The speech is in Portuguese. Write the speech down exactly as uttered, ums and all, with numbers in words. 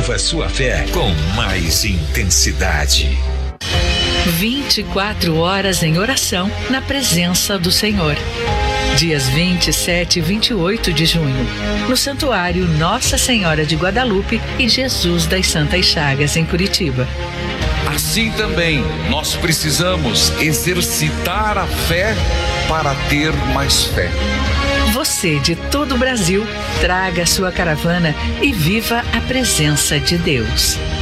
Viva sua fé com mais intensidade. vinte e quatro horas em oração na presença do Senhor. Dias vinte e sete e vinte e oito de junho, no Santuário Nossa Senhora de Guadalupe e Jesus das Santas Chagas, em Curitiba. Assim também, nós precisamos exercitar a fé para ter mais fé. Você de todo o Brasil, traga sua caravana e viva a presença de Deus.